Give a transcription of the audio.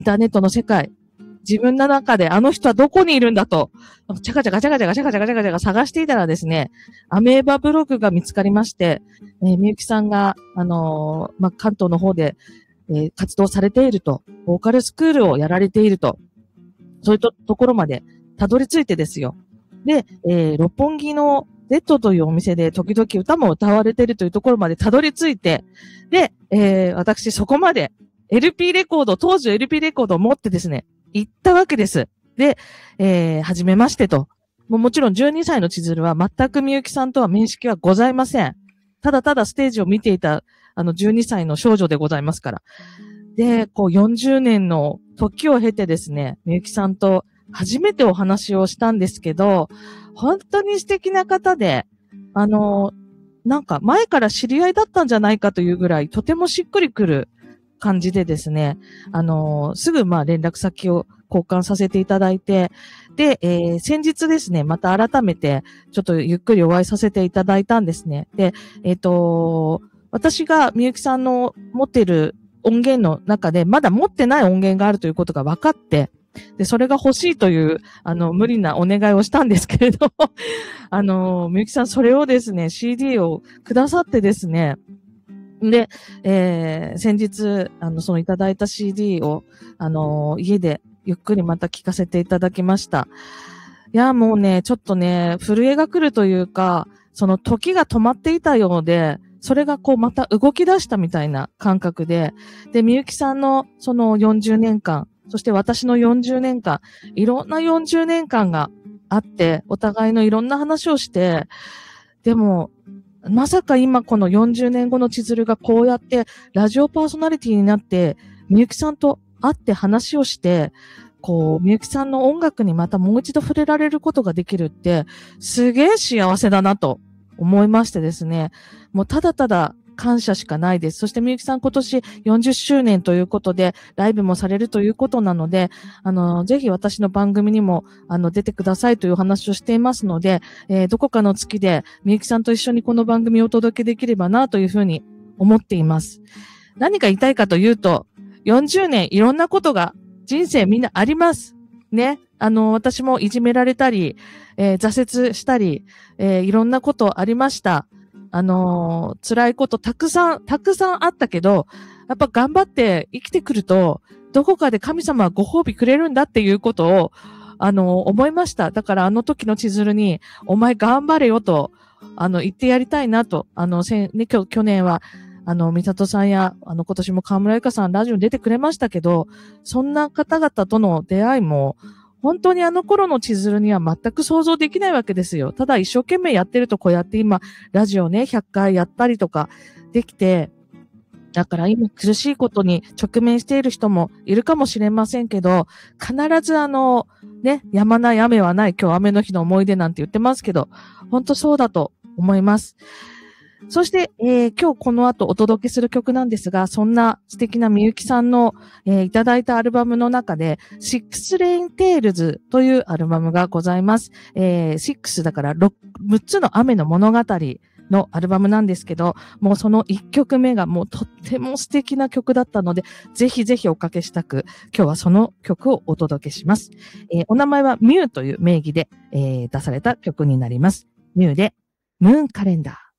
ンターネットの世界、自分の中であの人はどこにいるんだと、チャカチャカチャカチャカチャカチャカチャカチャカ探していたらですね、アメーバブログが見つかりまして、みゆきさんが、関東の方で、活動されていると、ボーカルスクールをやられていると、そういうところまでたどり着いてですよ。で、六本木のZ というお店で時々歌も歌われているというところまでたどり着いて、で、私そこまで LP レコード、当時 LP レコードを持ってですね、行ったわけです。で、初めましてと。もちろん12歳の千鶴は全くみゆきさんとは面識はございません。ただただステージを見ていた12歳の少女でございますから。で、40年の時を経てですね、みゆきさんと初めてお話をしたんですけど、本当に素敵な方で、なんか前から知り合いだったんじゃないかというぐらい、とてもしっくりくる感じでですね、すぐ連絡先を交換させていただいて、で、先日ですね、また改めて、ちょっとゆっくりお会いさせていただいたんですね。で、私がみゆきさんの持っている音源の中で、まだ持ってない音源があるということが分かって、で、それが欲しいという、無理なお願いをしたんですけれど、みゆきさん、それをですね、CD をくださってですね、で、先日、そのいただいた CD を、家でゆっくりまた聞かせていただきました。いや、もうね、ちょっとね、震えが来るというか、その時が止まっていたようで、それがまた動き出したみたいな感覚で、で、みゆきさんのその40年間、そして私の40年間、いろんな40年間があって、お互いのいろんな話をして、でも、まさか今この40年後の千鶴がこうやってラジオパーソナリティになって、みゆきさんと会って話をして、みゆきさんの音楽にまたもう一度触れられることができるって、すげえ幸せだなと思いましてですね。もうただただ感謝しかないです。そしてみゆきさん今年40周年ということで、ライブもされるということなので、ぜひ私の番組にも、出てくださいというお話をしていますので、どこかの月でみゆきさんと一緒にこの番組をお届けできればなというふうに思っています。何が言いたいかというと、40年いろんなことが人生みんなあります。ね。私もいじめられたり、挫折したり、いろんなことありました。辛いことたくさんあったけど、やっぱ頑張って生きてくると、どこかで神様はご褒美くれるんだっていうことを、思いました。だからあの時の千鶴に、お前頑張れよと、言ってやりたいなと、去年は、美里さんや、今年も河村ゆかさんラジオに出てくれましたけど、そんな方々との出会いも、本当にあの頃の千鶴には全く想像できないわけですよ。ただ一生懸命やってるとこうやって今、ラジオね、100回やったりとかできて、だから今苦しいことに直面している人もいるかもしれませんけど、必ずやまない雨はない、今日雨の日の思い出なんて言ってますけど、本当そうだと思います。そして、今日この後お届けする曲なんですが、そんな素敵なみゆきさんの、いただいたアルバムの中で、Six Rain Tales というアルバムがございます。6だから6つの雨の物語のアルバムなんですけど、もうその1曲目がもうとっても素敵な曲だったので、ぜひぜひおかけしたく、今日はその曲をお届けします。お名前はミュウという名義で、出された曲になります。ミュウでムーンカレンダー。